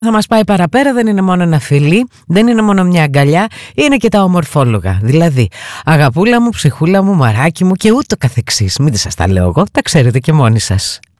Θα μας πάει παραπέρα, δεν είναι μόνο ένα φιλί, δεν είναι μόνο μια αγκαλιά, είναι και τα ομορφόλογα. Δηλαδή, αγαπούλα μου, ψυχούλα μου, μαράκι μου και ούτω καθεξής. Μην σας τα λέω εγώ, τα ξέρετε και μόνοι σας.